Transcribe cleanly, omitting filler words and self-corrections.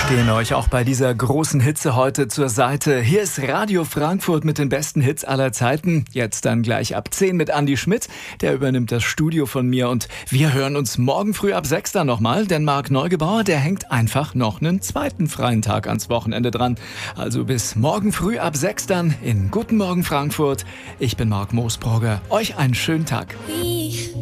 stehen euch auch bei dieser großen Hitze heute zur Seite. Hier ist Radio Frankfurt mit den besten Hits aller Zeiten. Jetzt dann gleich ab 10 mit Andi Schmidt. Der übernimmt das Studio von mir und wir hören uns morgen früh ab 6 dann nochmal. Denn Marc Neugebauer, der hängt einfach noch einen zweiten freien Tag ans Wochenende dran. Also bis morgen früh ab 6 dann in Guten Morgen Frankfurt. Ich bin Marc Moosbrugger. Euch einen schönen Tag.